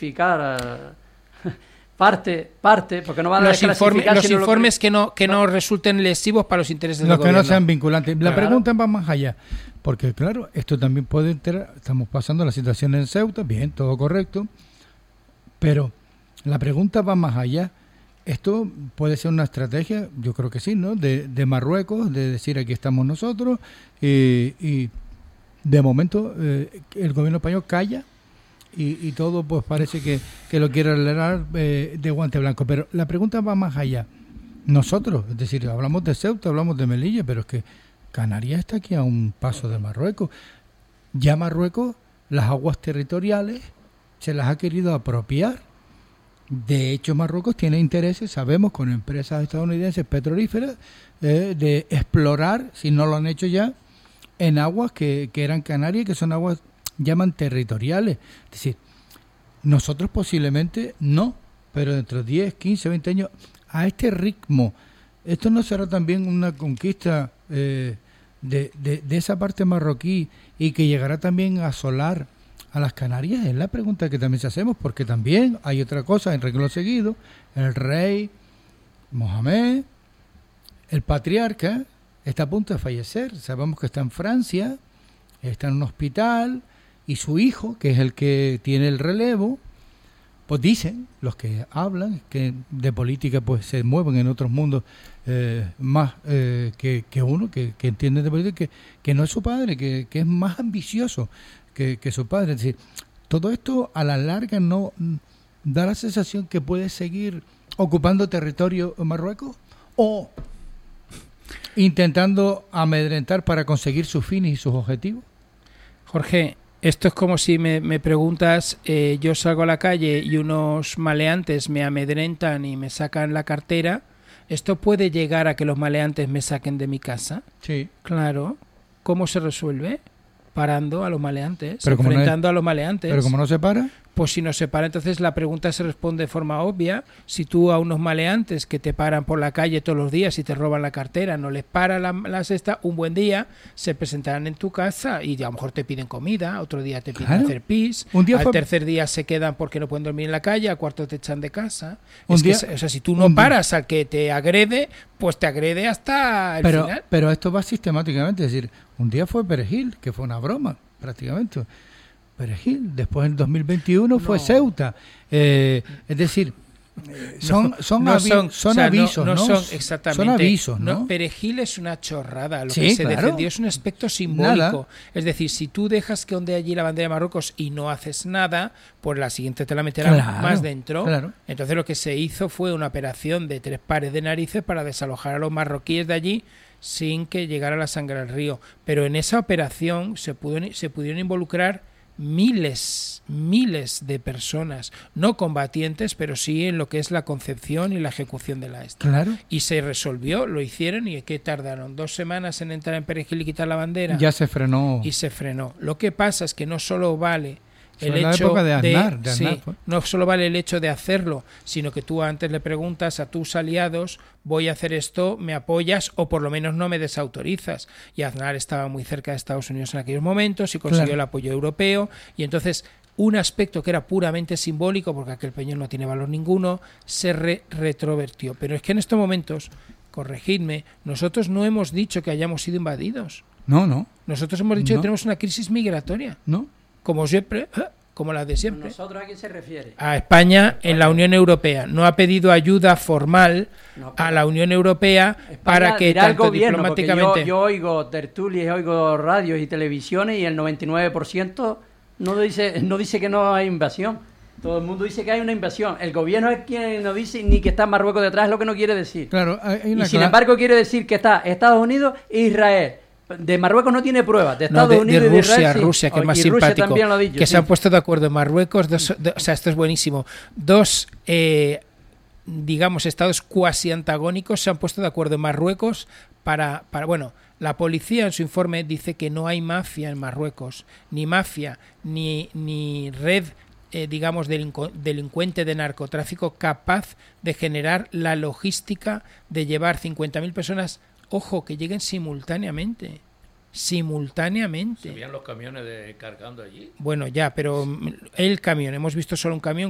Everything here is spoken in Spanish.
clasificar parte, porque no van a los informes que no resulten lesivos para los intereses del gobierno. Los que no sean vinculantes. La pregunta va más allá, porque claro, esto también puede enterar, estamos pasando la situación en Ceuta, bien, todo correcto, pero la pregunta va más allá. Esto puede ser una estrategia, yo creo que sí, ¿no? De Marruecos, de decir aquí estamos nosotros, y de momento el gobierno español calla y todo pues parece que lo quiere arreglar de guante blanco. Pero la pregunta va más allá. Nosotros, es decir, hablamos de Ceuta, hablamos de Melilla, pero es que Canarias está aquí a un paso de Marruecos. Ya Marruecos, las aguas territoriales, se las ha querido apropiar. De hecho, Marruecos tiene intereses, sabemos, con empresas estadounidenses petrolíferas, de explorar, si no lo han hecho ya, en aguas que eran Canarias, que son aguas, llaman territoriales. Es decir, nosotros posiblemente no, pero dentro de 10, 15, 20 años, a este ritmo, ¿esto no será también una conquista de esa parte marroquí y que llegará también a asolar a las Canarias? Es la pregunta que también se hacemos, porque también hay otra cosa en renglón seguido. El rey Mohamed, el patriarca, está a punto de fallecer. Sabemos que está en Francia, está en un hospital, y su hijo, que es el que tiene el relevo, pues dicen los que hablan, que de política pues se mueven en otros mundos más que uno, que entiende de política, que no es su padre, que es más ambicioso que su padre. Es decir, todo esto a la larga no da la sensación que puede seguir ocupando territorio en Marruecos o intentando amedrentar para conseguir sus fines y sus objetivos. Jorge, esto es como si me preguntas, yo salgo a la calle y unos maleantes me amedrentan y me sacan la cartera. ¿Esto puede llegar a que los maleantes me saquen de mi casa? Sí. Claro. ¿Cómo se resuelve? Parando a los maleantes, pero enfrentando a los maleantes. ¿Pero como no se para? Pues si no se para, entonces la pregunta se responde de forma obvia. Si tú a unos maleantes que te paran por la calle todos los días y te roban la cartera, no les para la cesta, un buen día se presentarán en tu casa y a lo mejor te piden comida, otro día te piden hacer pis, al tercer día se quedan porque no pueden dormir en la calle, al cuarto te echan de casa. O sea, si tú no paras al que te agrede, pues te agrede hasta el final. Pero esto va sistemáticamente, es decir, un día fue Perejil, que fue una broma prácticamente. Perejil, después en 2021 fue Ceuta. Es decir, son avisos, ¿no? Son exactamente. Son avisos, ¿no? Perejil es una chorrada. Lo que se defendió es un aspecto simbólico. Nada. Es decir, si tú dejas que onde allí la bandera de Marruecos y no haces nada, pues la siguiente te la meterán más dentro. Claro. Entonces lo que se hizo fue una operación de 3 pares de narices para desalojar a los marroquíes de allí sin que llegara la sangre al río. Pero en esa operación se pudieron involucrar miles de personas, no combatientes, pero sí en lo que es la concepción y la ejecución de la esta. Claro. Y se resolvió, lo hicieron, y ¿qué tardaron? 2 semanas en entrar en Perejil y quitar la bandera. Ya se frenó. Y se frenó. Lo que pasa es que no solo vale el la hecho época de Aznar, no solo vale el hecho de hacerlo, sino que tú antes le preguntas a tus aliados, voy a hacer esto, ¿me apoyas o por lo menos no me desautorizas? Y Aznar estaba muy cerca de Estados Unidos en aquellos momentos y consiguió el apoyo europeo, y entonces un aspecto que era puramente simbólico, porque aquel peñón no tiene valor ninguno, se retrovertió. Pero es que en estos momentos, corregidme, nosotros no hemos dicho que hayamos sido invadidos. No. Nosotros hemos dicho que tenemos una crisis migratoria. No. Como siempre, como la de siempre. ¿Nosotros a quién se refiere? A España en la Unión Europea. No ha pedido ayuda formal a la Unión Europea para que tanto gobierno, diplomáticamente... Yo oigo tertulias, oigo radios y televisiones y el 99% no dice que no hay invasión. Todo el mundo dice que hay una invasión. El gobierno es quien no dice ni que está Marruecos detrás, es lo que no quiere decir. Claro, y sin embargo quiere decir que está Estados Unidos e Israel. De Marruecos no tiene pruebas, de Estados Unidos de y de Israel, Rusia, que es más simpático, se han puesto de acuerdo en Marruecos, o sea, esto es buenísimo, dos digamos estados cuasi antagónicos se han puesto de acuerdo en Marruecos para bueno, la policía en su informe dice que no hay mafia en Marruecos, ni mafia, ni red digamos delincuente de narcotráfico capaz de generar la logística de llevar 50.000 personas. Ojo, que lleguen simultáneamente. ¿Se veían los camiones cargando allí? Bueno, ya, pero el camión, hemos visto solo un camión